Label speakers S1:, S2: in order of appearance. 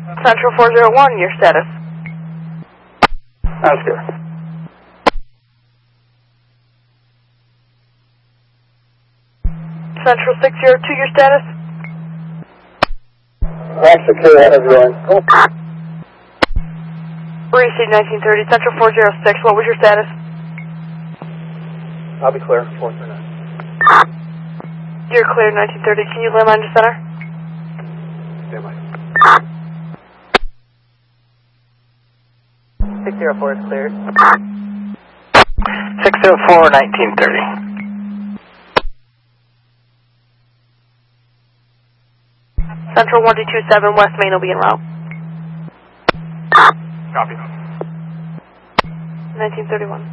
S1: Central 401, your status.
S2: Oscar.
S1: Central 602, your status.
S2: Wax secure, interviewing.
S1: Received 1930, Central 406, what was your status?
S2: I'll be clear, 439.
S1: You're clear, 1930. Can you landline to center?
S2: Stand by.
S3: 604 is cleared.
S2: 604, 1930.
S1: Central 1227, West Main will be en route.
S2: Copy.
S1: 1931.